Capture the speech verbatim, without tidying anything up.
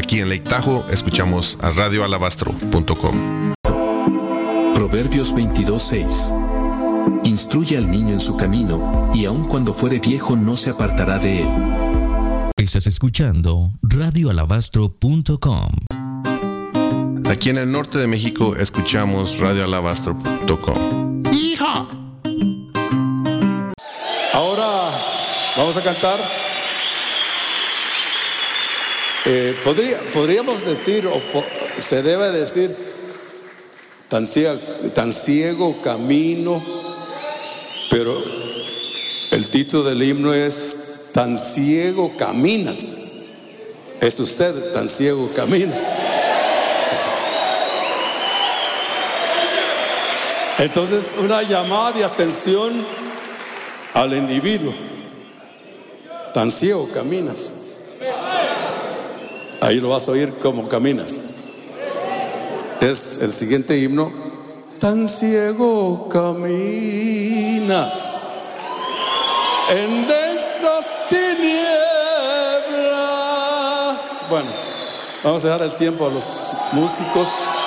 Aquí en Lake Tahoe escuchamos a radio alabastro punto com. Proverbios veintidós seis. Instruye al niño en su camino, y aun cuando fuere viejo no se apartará de él. Estás escuchando radio alabastro punto com. Aquí en el norte de México escuchamos radio alabastro punto com. ¡Hija! Ahora vamos a cantar. Eh, podría, podríamos decir, o po- se debe decir, tan ciego, tan ciego camino, pero el título del himno es Tan ciego caminas. Es usted, tan ciego caminas. Entonces, una llamada de atención al individuo. Tan ciego caminas. Ahí lo vas a oír como caminas. Es el siguiente himno. Tan ciego caminas en densas tinieblas. Bueno, vamos a dejar el tiempo a los músicos.